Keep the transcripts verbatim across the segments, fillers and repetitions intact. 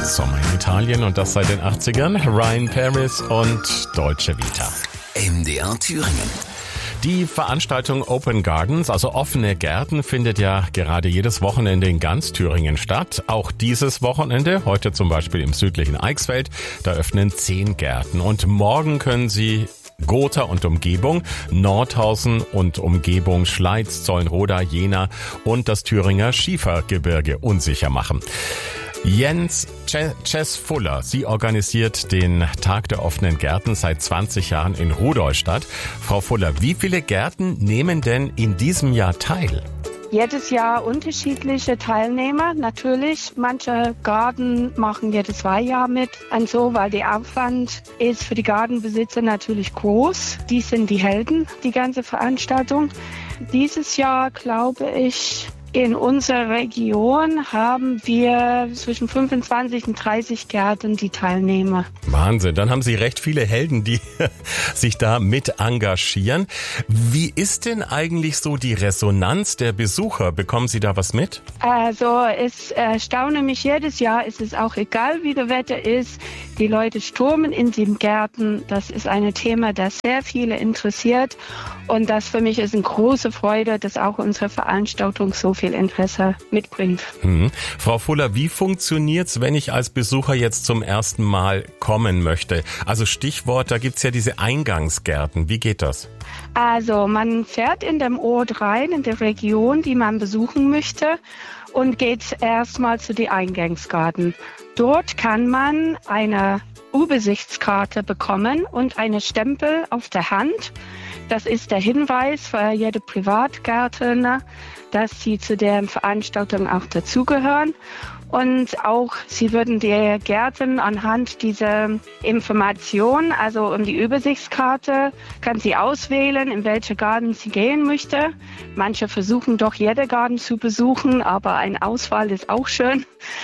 Sommer in Italien und das seit den achtzigern. Ryan Paris und Deutsche Vita. M D R Thüringen. Die Veranstaltung Open Gardens, also offene Gärten, findet ja gerade jedes Wochenende in ganz Thüringen statt. Auch dieses Wochenende, heute zum Beispiel im südlichen Eichsfeld, da öffnen zehn Gärten. Und morgen können Sie Gotha und Umgebung, Nordhausen und Umgebung, Schleiz, Zollenroda, Jena und das Thüringer Schiefergebirge unsicher machen. Jens Cesfuller, sie organisiert den Tag der offenen Gärten seit zwanzig Jahren in Rudolstadt. Frau Fuller, wie viele Gärten nehmen denn in diesem Jahr teil? Jedes Jahr unterschiedliche Teilnehmer. Natürlich, manche Garten machen jedes zwei Jahre mit. Und so, weil der Aufwand ist für die Gartenbesitzer natürlich groß. Die sind die Helden, die ganze Veranstaltung. Dieses Jahr, glaube ich, in unserer Region haben wir zwischen fünfundzwanzig und dreißig Gärten, die Teilnehmer. Wahnsinn, dann haben Sie recht viele Helden, die sich da mit engagieren. Wie ist denn eigentlich so die Resonanz der Besucher? Bekommen Sie da was mit? Also es erstaune mich jedes Jahr, es ist auch egal, wie das Wetter ist. Die Leute stürmen in den Gärten. Das ist ein Thema, das sehr viele interessiert. Und das für mich ist eine große Freude, dass auch unsere Veranstaltung so viel Interesse mitbringt. Mhm. Frau Fuller, wie funktioniert's, wenn ich als Besucher jetzt zum ersten Mal kommen möchte? Also Stichwort, da gibt's ja diese Eingangsgärten. Wie geht das? Also man fährt in dem Ort rein, in der Region, die man besuchen möchte und geht erstmal zu den Eingangsgärten. Dort kann man eine Übersichtskarte bekommen und eine Stempel auf der Hand. Das ist der Hinweis für jede Privatgärtner, dass sie zu der Veranstaltung auch dazugehören. Und auch sie würden die Gärten anhand dieser Information, also um die Übersichtskarte, kann sie auswählen, in welche Garten sie gehen möchte. Manche versuchen doch jede Garten zu besuchen, aber eine Auswahl ist auch schön.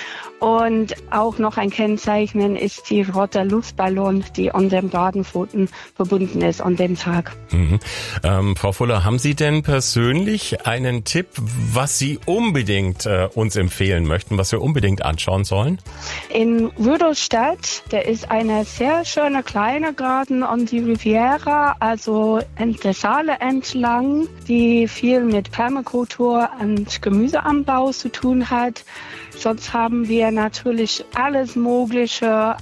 Und auch noch ein Kennzeichen ist die rote Luftballon, die an dem Gartenpfoten verbunden ist an dem Tag. Mhm. Ähm, Frau Fuller, haben Sie denn persönlich einen Tipp, was Sie unbedingt äh, uns empfehlen möchten, was wir unbedingt anschauen sollen? In Rudolstadt, der ist eine sehr schöne kleine Garten an die Riviera, also in der Saale entlang, die viel mit Permakultur und Gemüseanbau zu tun hat. Sonst haben wir natürlich alles Mögliche,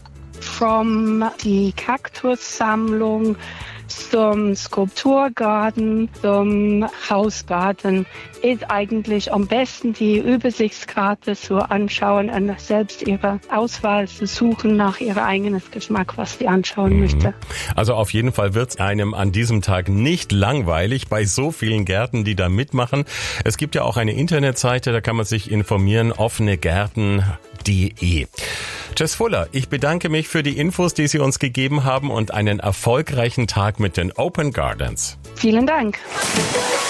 vom die Kaktussammlung zum Skulpturgarten, zum Hausgarten. Ist eigentlich am besten die Übersichtskarte zu anschauen und selbst ihre Auswahl zu suchen nach ihrem eigenen Geschmack, was sie anschauen mhm. möchte. Also auf jeden Fall wird es einem an diesem Tag nicht langweilig bei so vielen Gärten, die da mitmachen. Es gibt ja auch eine Internetseite, da kann man sich informieren, offenegärten punkt de. Jess Fuller, ich bedanke mich für die Infos, die Sie uns gegeben haben und einen erfolgreichen Tag mit den Open Gardens. Vielen Dank.